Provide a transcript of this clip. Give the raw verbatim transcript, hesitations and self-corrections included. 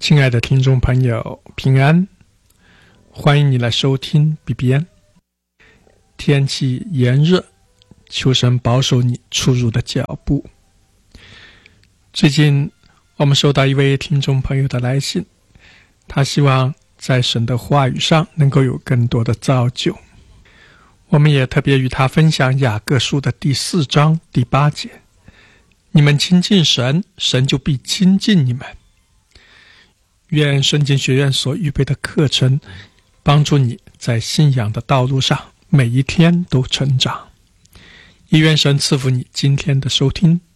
亲爱的听众朋友，平安，欢迎你来收听 B B N。 天气炎热，求神保守你出入的脚步。最近我们收到一位听众朋友的来信，他希望在神的话语上能够有更多的造就。我们也特别与他分享雅各书的第四章第八节，你们亲近神，神就必亲近你们。愿圣经学院所预备的课程帮助你在信仰的道路上每一天都成长。也愿神赐福你今天的收听。